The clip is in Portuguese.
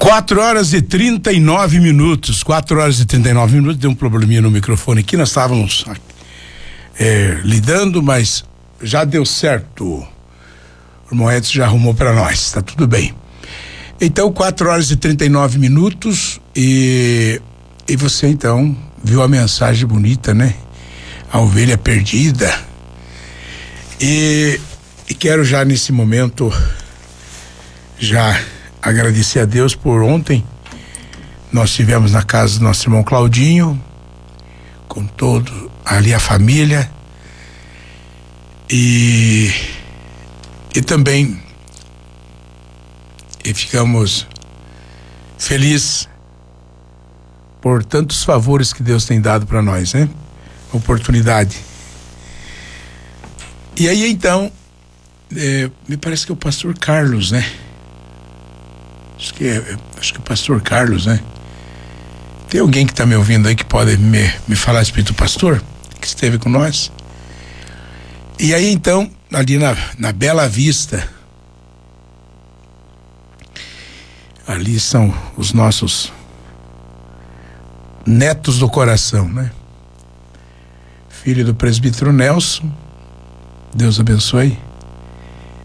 4h39. 4h39. Deu um probleminha no microfone aqui. Nós estávamos lidando, mas já deu certo. O irmão Edson já arrumou para nós. Tá tudo bem. Então, 4h39. E você então viu a mensagem bonita, né? A ovelha perdida. E quero já nesse momento já agradecer a Deus por ontem. Nós estivemos na casa do nosso irmão Claudinho, com todo ali a família, e também ficamos felizes por tantos favores que Deus tem dado para nós, né? Oportunidade. E aí então me parece que é o pastor Carlos, né? Acho que o pastor Carlos, né? Tem alguém que está me ouvindo aí que pode me falar a respeito do pastor que esteve com nós? E aí então, ali na Bela Vista, ali são os nossos netos do coração, né? Filho do presbítero Nelson, Deus abençoe.